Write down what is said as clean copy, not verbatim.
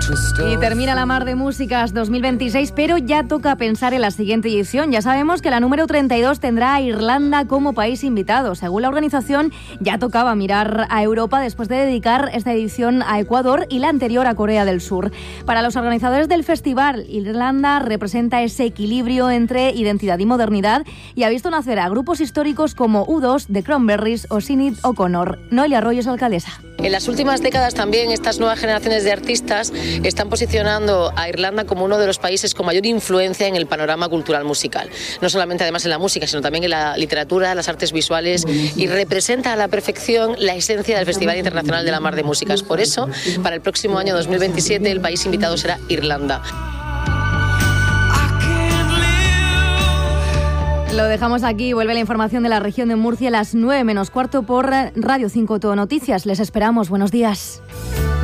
Y termina la Mar de Músicas 2026, pero ya toca pensar en la siguiente edición. Ya sabemos que la número 32 tendrá a Irlanda como país invitado. Según la organización, ya tocaba mirar a Europa después de dedicar esta edición a Ecuador y la anterior a Corea del Sur. Para los organizadores del festival, Irlanda representa ese equilibrio entre identidad y modernidad y ha visto nacer a grupos históricos como U2, The Cranberries o Sinead O'Connor. Noelia Arroyo es alcaldesa. En las últimas décadas también estas nuevas generaciones de artistas están posicionando a Irlanda como uno de los países con mayor influencia en el panorama cultural musical. No solamente además en la música, sino también en la literatura, las artes visuales, y representa a la perfección la esencia del Festival Internacional de la Mar de Músicas. Por eso, para el próximo año 2027, el país invitado será Irlanda. Lo dejamos aquí. Vuelve la información de la región de Murcia a las 9 menos cuarto por Radio 5 Todo Noticias. Les esperamos. Buenos días.